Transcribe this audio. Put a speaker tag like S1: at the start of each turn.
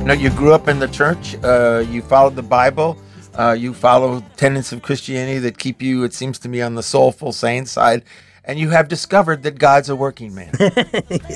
S1: know, you grew up in the church. You followed the Bible. You follow tenets of Christianity that keep you, it seems to me, on the soulful, sane side. And you have discovered that God's a working man.